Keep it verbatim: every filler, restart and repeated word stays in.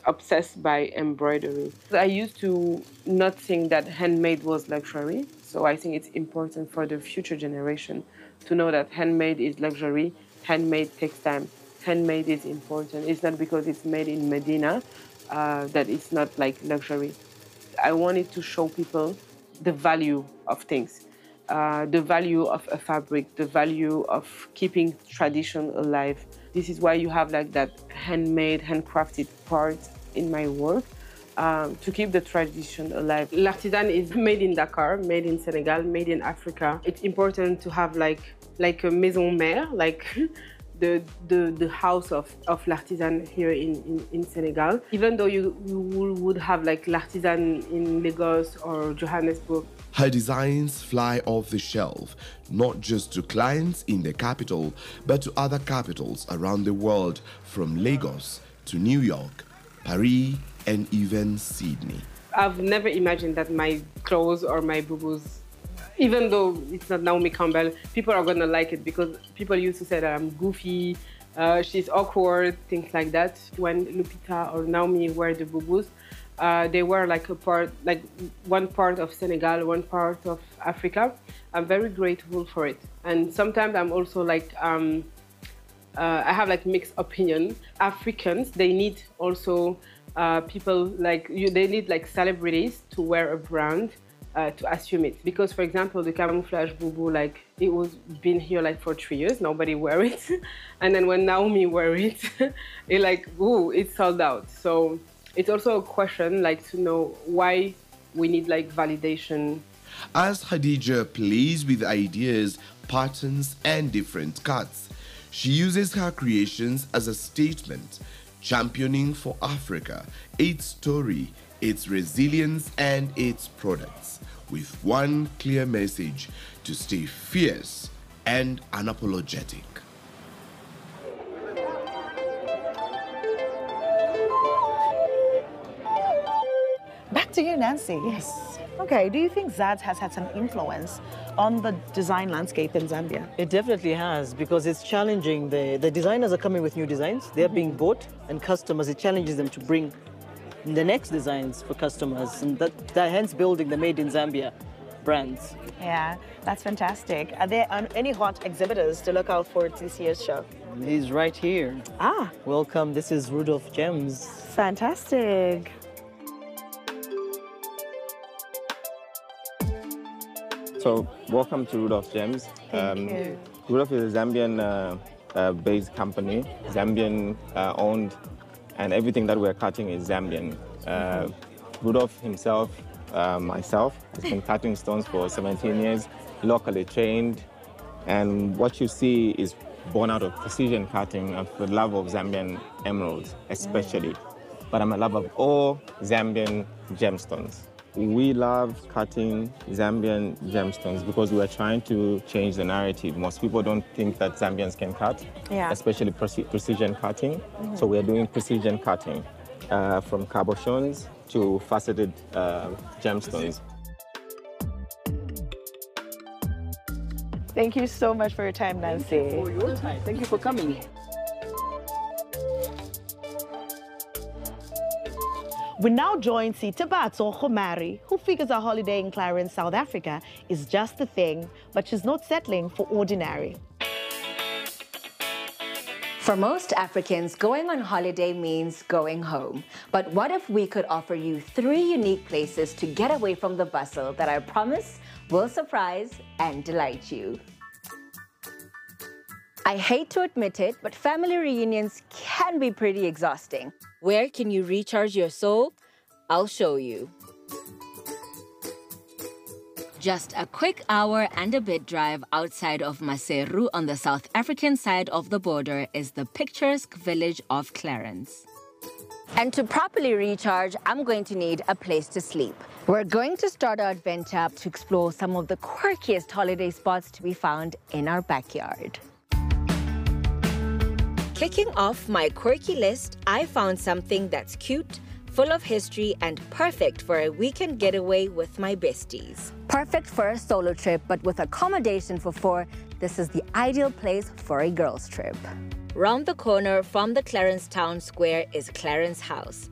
obsessed by embroidery. I used to not think that handmade was luxury, so I think it's important for the future generation to know that handmade is luxury, handmade takes time, handmade is important. It's not because it's made in Medina uh, that it's not like luxury. I wanted to show people the value of things, uh, the value of a fabric, the value of keeping tradition alive. This is why you have like that handmade, handcrafted part in my work um, to keep the tradition alive. L'artisan is made in Dakar, made in Senegal, made in Africa. It's important to have like like a maison mère, like the the, the house of, of l'artisan here in, in, in Senegal. Even though you, you would have like l'artisan in Lagos or Johannesburg. Her designs fly off the shelf, not just to clients in the capital, but to other capitals around the world, from Lagos to New York, Paris, and even Sydney. I've never imagined that my clothes or my boo-boos, even though it's not Naomi Campbell, people are gonna like it because people used to say that I'm goofy, uh, she's awkward, things like that. When Lupita or Naomi wear the boo-boos, Uh, they were like a part, like one part of Senegal, one part of Africa. I'm very grateful for it. And sometimes I'm also like, um, uh, I have like mixed opinion. Africans, they need also uh, people like you, they need like celebrities to wear a brand uh, to assume it. Because for example, the camouflage boubou, like it was been here like for three years, nobody wear it. And then when Naomi wear it, it like, ooh, it's sold out. So it's also a question like to know why we need like validation. As Khadija plays with ideas, patterns, and different cuts, she uses her creations as a statement, championing for Africa, its story, its resilience, and its products, with one clear message: to stay fierce and unapologetic. Back to you, Nancy. Yes. Okay, do you think Zaz has had some influence on the design landscape in Zambia? It definitely has, because it's challenging. The, the designers are coming with new designs. They're mm-hmm. being bought, and customers, it challenges them to bring the next designs for customers, and that, that hence building the Made in Zambia brands. Yeah, that's fantastic. Are there any hot exhibitors to look out for this year's show? He's right here. Ah. Welcome, this is Rudolph Gems. Fantastic. So, welcome to Rudolph Gems. Thank um, you. Rudolph is a Zambian-based uh, uh, company, Zambian-owned, uh, and everything that we're cutting is Zambian. Uh, Rudolph himself, uh, myself, has been cutting stones for seventeen years, locally trained, and what you see is born out of precision cutting and the love of Zambian emeralds, especially. Mm. But I'm a lover of all Zambian gemstones. We love cutting Zambian gemstones because we are trying to change the narrative. Most people don't think that Zambians can cut, yeah. especially pre precision cutting. Mm-hmm. So we are doing precision cutting uh, from cabochons to faceted uh, gemstones. Thank you so much for your time, Nancy. Thank you for your time. Thank you for coming. We now join Sitabatso Khomari, who figures a holiday in Clarence, South Africa is just the thing, but she's not settling for ordinary. For most Africans, going on holiday means going home. But what if we could offer you three unique places to get away from the bustle that I promise will surprise and delight you? I hate to admit it, but family reunions can be pretty exhausting. Where can you recharge your soul? I'll show you. Just a quick hour and a bit drive outside of Maseru on the South African side of the border is the picturesque village of Clarence. And to properly recharge, I'm going to need a place to sleep. We're going to start our adventure to explore some of the quirkiest holiday spots to be found in our backyard. Kicking off my quirky list, I found something that's cute, full of history, and perfect for a weekend getaway with my besties. Perfect for a solo trip, but with accommodation for four, this is the ideal place for a girls' trip. Round the corner from the Clarence Town Square is Clarence House.